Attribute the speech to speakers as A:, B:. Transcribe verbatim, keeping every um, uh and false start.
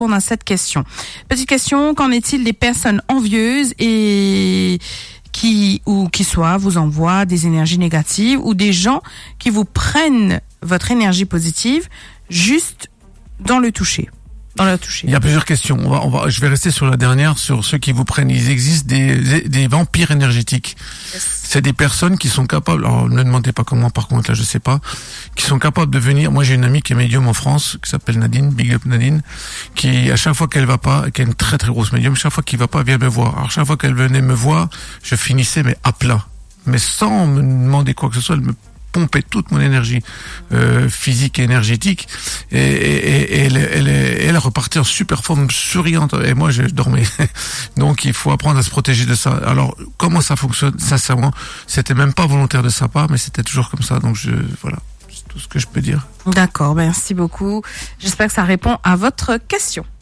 A: On a cette question. Petite question, qu'en est-il des personnes envieuses et qui ou qui soit vous envoient des énergies négatives ou des gens qui vous prennent votre énergie positive juste dans le toucher, dans le toucher.
B: Il y a plusieurs questions. On va, on va, je vais rester sur la dernière, sur ceux qui vous prennent. Il existe des, des vampires énergétiques. Yes. C'est des personnes qui sont capables, alors ne demandez pas comment par contre, là je sais pas, qui sont capables de venir. Moi j'ai une amie qui est médium en France, qui s'appelle Nadine, Big Up Nadine, qui à chaque fois qu'elle va pas, qui est une très très grosse médium, chaque fois qu'il va pas, elle vient me voir. Alors chaque fois qu'elle venait me voir, je finissais mais à plat. Mais sans me demander quoi que ce soit, elle me pompait toute mon énergie euh, physique et énergétique et, et, et elle, elle, elle repartait en super forme, souriante, et moi je dormais. Donc il faut apprendre à se protéger de ça. Alors comment ça fonctionne? Sincèrement, c'était même pas volontaire de sa part, mais c'était toujours comme ça. Donc je voilà, c'est tout ce que je peux dire.
A: D'accord, merci beaucoup. J'espère que ça répond à votre question.